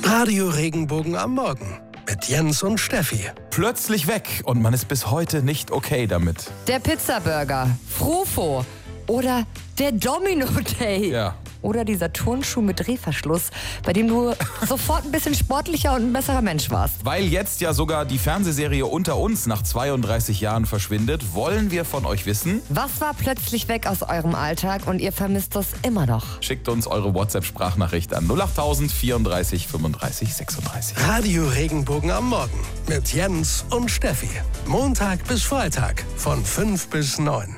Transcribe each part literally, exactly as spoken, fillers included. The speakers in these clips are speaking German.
Radio Regenbogen am Morgen mit Jens und Steffi. Plötzlich weg und man ist bis heute nicht okay damit. Der Pizzaburger, Frufo oder der Domino Day. Ja. Oder dieser Turnschuh mit Drehverschluss, bei dem du sofort ein bisschen sportlicher und ein besserer Mensch warst. Weil jetzt ja sogar die Fernsehserie Unter uns nach zweiunddreißig Jahren verschwindet, wollen wir von euch wissen: Was war plötzlich weg aus eurem Alltag und ihr vermisst es immer noch? Schickt uns eure WhatsApp-Sprachnachricht an null acht tausend vierunddreißig fünfunddreißig sechsunddreißig. Radio Regenbogen am Morgen mit Jens und Steffi. Montag bis Freitag von fünf bis neun.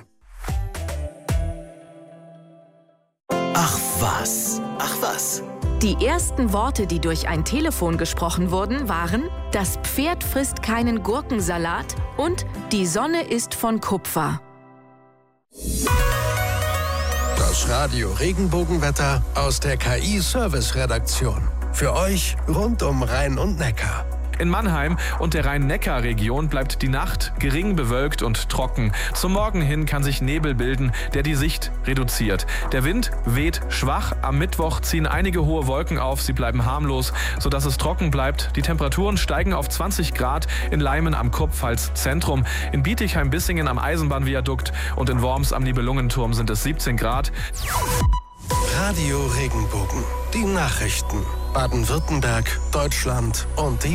Ach was, ach was. Die ersten Worte, die durch ein Telefon gesprochen wurden, waren: Das Pferd frisst keinen Gurkensalat und die Sonne ist von Kupfer. Das Radio Regenbogenwetter aus der K I-Service-Redaktion. Für euch rund um Rhein und Neckar. In Mannheim und der Rhein-Neckar-Region bleibt die Nacht gering bewölkt und trocken. Zum Morgen hin kann sich Nebel bilden, der die Sicht reduziert. Der Wind weht schwach. Am Mittwoch ziehen einige hohe Wolken auf. Sie bleiben harmlos, sodass es trocken bleibt. Die Temperaturen steigen auf zwanzig Grad in Leimen am Kurpfalz-Zentrum. In Bietigheim-Bissingen am Eisenbahnviadukt und in Worms am Nibelungenturm sind es siebzehn Grad. Radio Regenbogen. Die Nachrichten. Baden-Württemberg, Deutschland und die